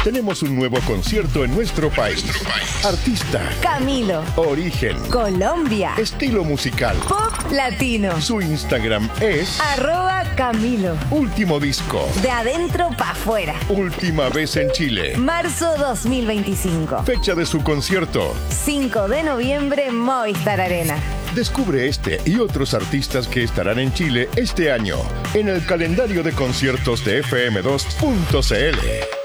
tenemos un nuevo concierto en nuestro país. Artista, Camilo. origen, Colombia. estilo musical. Pop latino. Su Instagram es @Camilo. Último disco. De adentro pa' afuera. Última vez en Chile. Marzo 2025. Fecha de su concierto. 5 de noviembre, Movistar Arena. Descubre este y otros artistas que estarán en Chile este año en el calendario de conciertos de FM2.cl.